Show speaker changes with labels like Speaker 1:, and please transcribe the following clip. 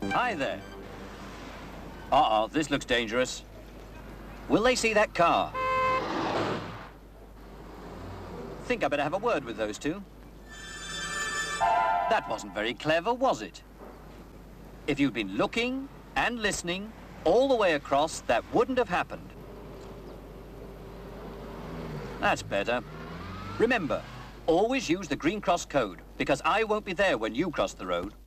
Speaker 1: Hi there. Uh-oh, this looks dangerous. Will they see that car? Think I better have a word with those two. That wasn't very clever, was it? If you'd been looking and listening all the way across, that wouldn't have happened. That's better. Remember, always use the green cross code, because I won't be there when you cross the road.